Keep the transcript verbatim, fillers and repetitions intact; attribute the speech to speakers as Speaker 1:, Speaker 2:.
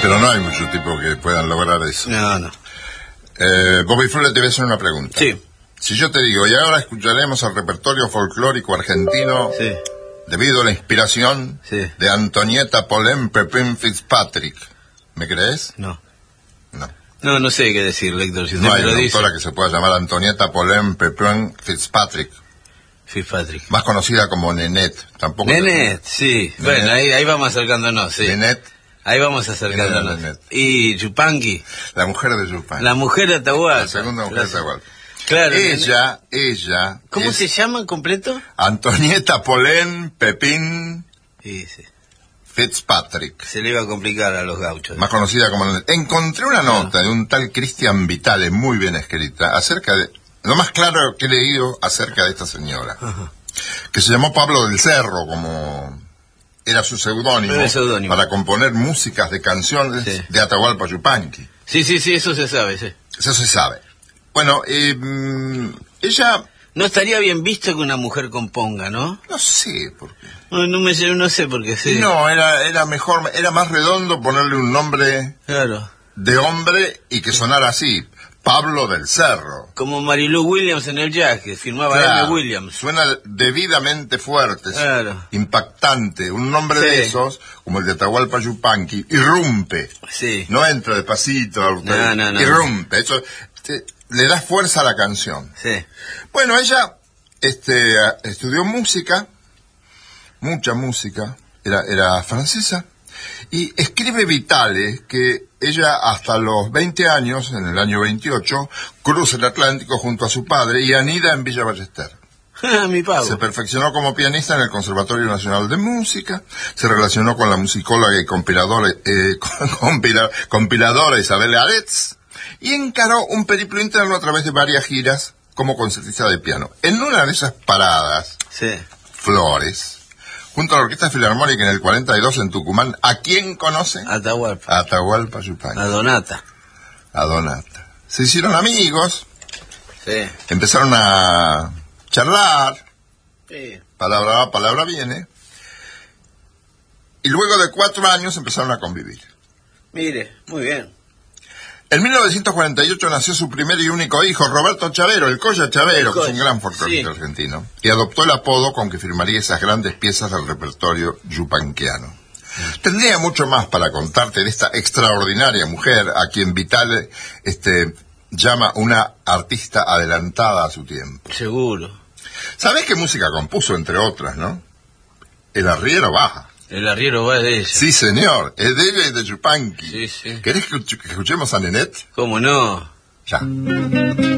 Speaker 1: Pero no hay muchos tipos que puedan lograr eso.
Speaker 2: No, no.
Speaker 1: Eh, Bobby Flores, te voy a hacer una pregunta.
Speaker 2: Sí.
Speaker 1: Si yo te digo, y ahora escucharemos el repertorio folclórico argentino,
Speaker 2: Sí.
Speaker 1: debido a la inspiración
Speaker 2: Sí.
Speaker 1: de Antonieta Poloén Pepín Fitzpatrick, ¿me crees?
Speaker 2: No.
Speaker 1: No.
Speaker 2: No, no sé qué decir, Héctor, si usted
Speaker 1: No
Speaker 2: me
Speaker 1: hay
Speaker 2: lo
Speaker 1: una
Speaker 2: dice.
Speaker 1: autora que se pueda llamar Antonieta Poloén Pepín Fitzpatrick,
Speaker 2: Fitzpatrick.
Speaker 1: más conocida como Nenet. Tampoco.
Speaker 2: Nenet, sí.
Speaker 1: Nenet.
Speaker 2: Bueno, ahí, ahí vamos acercándonos, sí.
Speaker 1: Nenet,
Speaker 2: Ahí vamos acercándonos.
Speaker 1: Nenet.
Speaker 2: Y Yupanqui,
Speaker 1: la mujer de Yupan.
Speaker 2: la mujer de Atahualpa.
Speaker 1: La segunda mujer de Atahualpa.
Speaker 2: Claro.
Speaker 1: Ella, ella.
Speaker 2: ¿Cómo
Speaker 1: es
Speaker 2: se llama en completo?
Speaker 1: Antonieta Poloén Pepín
Speaker 2: Sí, sí.
Speaker 1: Fitzpatrick,
Speaker 2: Se le iba a complicar a los gauchos.
Speaker 1: más conocida como Nenet. Encontré una nota de un tal Cristian Vitale, muy bien escrita, acerca de, lo más claro que he leído acerca de esta señora,
Speaker 2: Ajá.
Speaker 1: que se llamó Pablo del Cerro, como era su seudónimo,
Speaker 2: Era seudónimo.
Speaker 1: para componer músicas de canciones
Speaker 2: Sí.
Speaker 1: de Atahualpa Yupanqui.
Speaker 2: Sí, sí, sí, eso se sabe, sí.
Speaker 1: Eso se sabe. Bueno, eh, mm, ella,
Speaker 2: No estaría bien visto que una mujer componga, ¿no?
Speaker 1: no sé por qué.
Speaker 2: No, no, me, no sé por qué, sí.
Speaker 1: No, era, era mejor, era más redondo ponerle un nombre
Speaker 2: Claro.
Speaker 1: de hombre y que sonara así, Pablo del Cerro.
Speaker 2: Como Marilu Williams en el jazz, que firmaba
Speaker 1: Claro,
Speaker 2: M. Williams.
Speaker 1: suena debidamente fuerte,
Speaker 2: Claro.
Speaker 1: impactante. Un nombre
Speaker 2: Sí.
Speaker 1: de esos, como el de Atahualpa Yupanqui, irrumpe.
Speaker 2: Sí.
Speaker 1: No entra despacito,
Speaker 2: No, no, no.
Speaker 1: irrumpe. Eso te- le da fuerza a la canción.
Speaker 2: Sí.
Speaker 1: Bueno, ella este, estudió música, mucha música, era, era francesa, y escribe Vitale que ella hasta los veinte años, en el año veintiocho, cruza el Atlántico junto a su padre y anida en Villa Ballester.
Speaker 2: Mi pavo.
Speaker 1: Se perfeccionó como pianista en el Conservatorio Nacional de Música, se relacionó con la musicóloga y compiladora, eh, compila- compiladora Isabel Aretz, y encaró un periplo interno a través de varias giras como concertista de piano. En una de esas paradas,
Speaker 2: Sí.
Speaker 1: Flores, junto a la Orquesta Filarmónica en el cuarenta y dos en Tucumán, ¿a quién conoce?
Speaker 2: Atahualpa.
Speaker 1: A Atahualpa Yupanqui,
Speaker 2: A Donata.
Speaker 1: a Donata. Se hicieron amigos,
Speaker 2: Sí.
Speaker 1: empezaron a charlar,
Speaker 2: Sí.
Speaker 1: palabra va, palabra viene, y luego de cuatro años empezaron a convivir.
Speaker 2: Mire, muy bien.
Speaker 1: En mil novecientos cuarenta y ocho nació su primer y único hijo, Roberto Chavero, el Colla Chavero,
Speaker 2: El
Speaker 1: que es
Speaker 2: Colla,
Speaker 1: un gran folclorista
Speaker 2: sí.
Speaker 1: argentino, y adoptó el apodo con que firmaría esas grandes piezas del repertorio yupanquiano. Tendría mucho más para contarte de esta extraordinaria mujer, a quien Vitale este, llama una artista adelantada a su tiempo.
Speaker 2: Seguro.
Speaker 1: ¿Sabés qué música compuso, entre otras, no? El arriero baja.
Speaker 2: El arriero va de ella.
Speaker 1: Sí, señor, es de ella y de Yupanqui.
Speaker 2: Sí, sí.
Speaker 1: ¿Querés que que escuchemos a Nenet?
Speaker 2: ¿Cómo no?
Speaker 1: Ya.